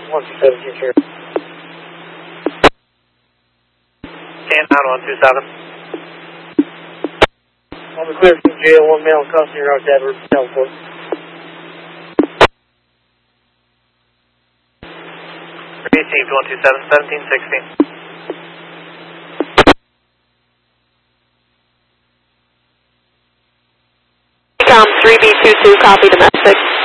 127, sure. And 9127. On the clear from jail, one male custody route to Edwards, teleport. 127, 1716. Com 3B22, copy domestic.